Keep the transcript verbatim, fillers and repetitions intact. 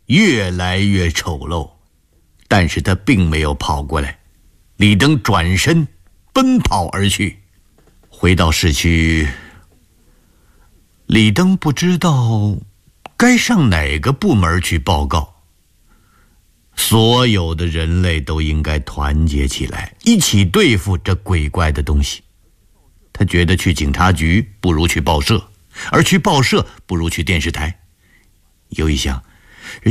越来越丑陋，但是他并没有跑过来。李登转身奔跑而去。回到市区，李登不知道该上哪个部门去报告。所有的人类都应该团结起来，一起对付这鬼怪的东西。他觉得去警察局不如去报社，而去报社不如去电视台。有一想，